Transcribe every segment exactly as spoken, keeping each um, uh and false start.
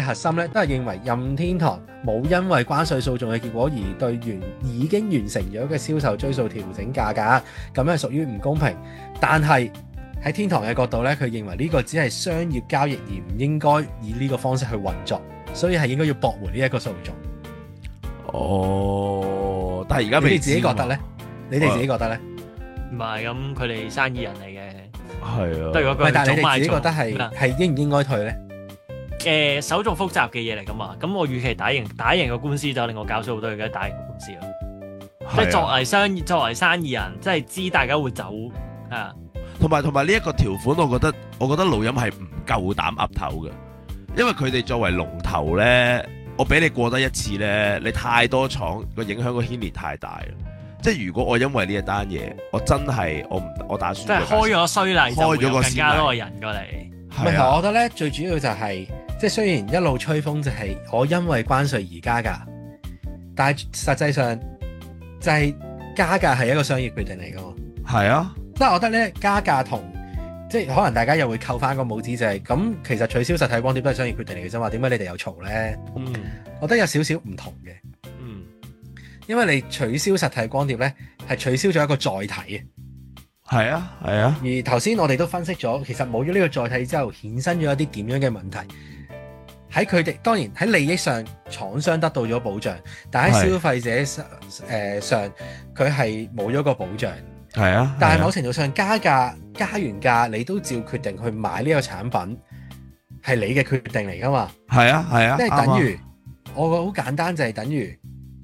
嘅核心咧，都係認為任天堂冇因為關稅訴訟嘅結果而對完已經完成咗嘅銷售追溯調整價格，咁樣係屬於唔公平。但係喺天堂嘅角度咧，佢認為呢個只係商業交易而唔應該以呢個方式去運作，所以係應該要駁回呢一個訴訟。 哦，但係而家你哋自己覺得咧？你哋自己覺得咧？ 唔係咁，佢哋生意人嚟嘅。 係啊， 都係嗰句但係你哋早買早自己覺得係係應唔應該退咧？ 誒、手續複雜嘅嘢嚟噶嘛，咁我預期打贏打贏個官司就令我搞咗好多嘢，打贏個官司咯。即係作為商作為生意人，即係知大家會走啊。 同埋同埋呢一個條款，我覺得我覺得老任係唔夠膽岌頭嘅，因為佢哋作為龍頭咧，我俾你過得一次咧，你太多廠個影響個牽連太大啦。即係如果我因為呢一單嘢，我真係我唔我打算即係開咗衰例，就會有開咗個更加多嘅人過嚟。 唔係，我覺得咧最主要就係、即係雖然一路吹風就係我因為關稅而加價，但係實際上就係加價係一個商業決定嚟㗎嘛。 係啊， 即係我覺得咧加價同即係可能大家又會扣翻個帽子就係、係、咁，其實取消實體光碟都係商業決定嚟嘅啫嘛。點解你哋又嘈咧？ 嗯， 我覺得有少少唔同嘅， 嗯， 因為你取消實體光碟咧係取消咗一個載體嘅。 係啊，係啊。 而頭先我哋都分析咗，其實冇咗呢個載體之後，衍生咗一啲點樣嘅問題。喺佢哋當然喺利益上，廠商得到咗保障，但喺消費者上誒上，佢係冇咗個保障。 係啊。 但係某程度上加價加完價，你都照決定去買呢個產品，係你嘅決定嚟㗎嘛？ 係啊，係啊。 即係等於我個好簡單就係等於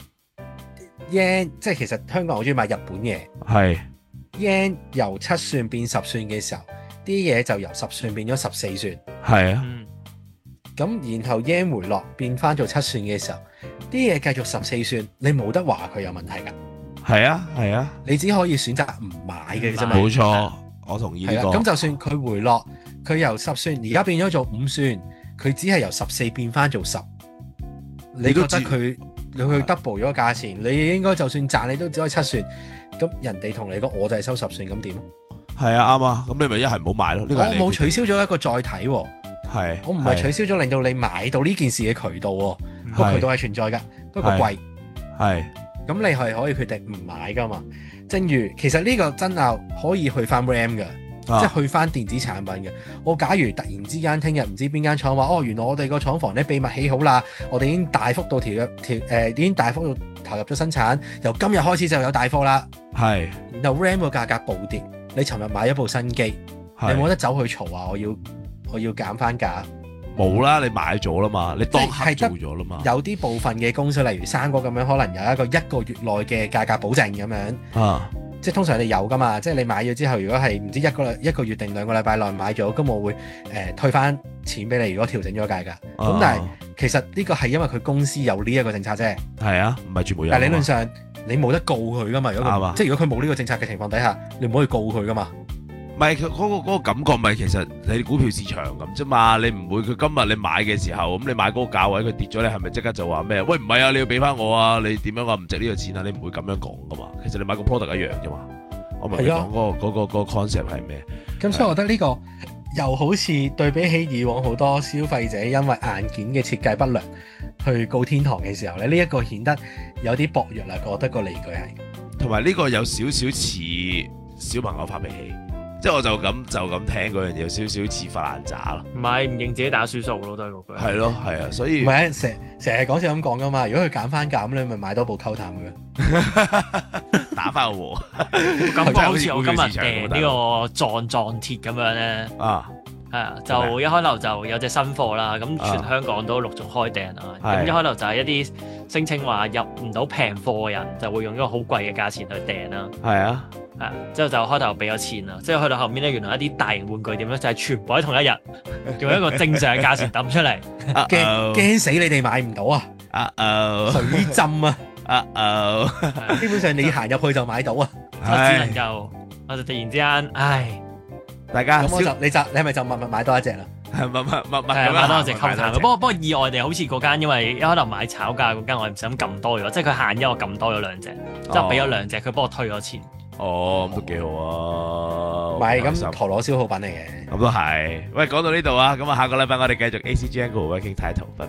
yen， 即係其實香港好中意買日本嘢。 係。 yen 由七算變十算嘅時候，啲嘢就由十算變咗十四算。 係啊。 咁、嗯、然後 yen 回落變翻做七算嘅時候，啲嘢繼續十四算，你冇得話佢有問題㗎。 係啊，係啊。 你只可以選擇唔買嘅啫嘛。 冇錯，我同意呢、呢個。 咁就算佢回落，佢由十算而家變咗做五算，佢只係由十四變翻做十。你覺得佢你去 double 咗個價錢，你應該就算賺你都只可以七算。咁人哋同你講，我就係收十算，咁點？ 係啊，啱啊。咁你咪一係唔好買咯。呢個我冇取消咗一個載體喎。 係。 我唔係取消咗令到你買到呢件事嘅渠道喎。個渠道係存在㗎，不過貴。係。咁你係可以決定唔買㗎嘛？正如其實呢個爭拗可以去翻 RAM 㗎。啊、即係去翻電子產品嘅。我假如突然之間聽日唔知邊間廠話，哦，原來我哋個廠房咧秘密起好啦，我哋已經大幅度調入調誒，已經大幅度投入咗生產，由今日開始就有大貨啦。係。然後 RAM 個價格暴跌，你尋日買一部新機，你冇得走去嘈啊！我要我要減翻價。冇啦，你買咗啦嘛，你當刻做咗啦嘛。有啲部分嘅公司，例如生果咁樣，可能有一個一個月內嘅價格保證咁樣。啊。即係通常你有噶嘛，即係你買咗之後，如果係唔知一個一個月定兩個禮拜內買咗，咁我會誒、呃、退翻錢俾你。如果調整咗價格，咁、啊、但係其實呢個係因為佢公司有呢一個政策啫。係啊，唔係全部有。但係理論上你冇得告佢噶嘛，如果佢即係如果佢冇呢個政策嘅情況底下，你唔可以告佢噶嘛。唔係佢嗰個嗰個感覺，咪其實你股票市場咁啫嘛。你唔會佢今日你買嘅時候，咁你買嗰個價位佢跌咗，你係咪即刻就話咩？喂，唔係啊，你要俾翻我啊！你點樣話唔值呢個錢啊？你唔會咁樣講噶嘛。其實你買個 product 一樣啫嘛。我咪講嗰個嗰個嗰個 concept 係咩？咁所以我覺得呢個又好似對比起以往好多消費者因為硬件嘅設計不良去告天堂嘅時候咧，呢一個顯得有啲薄弱啦。覺得個理據係，同埋呢個有少少似小朋友發脾氣。即係我就咁就咁聽嗰樣嘢，有少少似發爛渣咯。唔係唔認自己打輸數咯，都係嗰句。係咯，係啊，所以唔係啊，成成日講笑咁講噶嘛。如果佢減翻價，咁你咪買多部溝淡嘅，打翻個和。咁好似我今日訂呢個撞撞鐵咁樣咧。啊，係啊，就一開頭就有隻新貨啦，咁全香港都陸續開訂啦。咁一開頭就係一啲聲稱話入唔到平貨嘅人，就會用一個好貴嘅價錢去訂啦。係啊。係，之後就開頭俾咗錢啦，之後去到後面咧，原來一啲大型玩具店咧就係全部喺同一日用一個正常嘅價錢抌出嚟，驚驚死你哋買唔到啊！啊哦，水浸啊！啊哦，基本上你行入去就買到啊！我只能夠，我就突然之間，唉，大家咁我就你就你係咪就默默買多一隻啦？係默默默默咁買多一隻溝淡。不過不過意外地好似嗰間，因為一開頭買炒價嗰間，我唔想撳多咗，即係佢限咗我撳多咗兩隻，即係俾咗兩隻，佢幫我退咗錢。哦，咁都幾好啊！唔係咁陀螺消耗品嚟嘅，咁都係。喂，講到呢度啊，咁啊，下個禮拜我哋繼續 A C G Angle Working Title。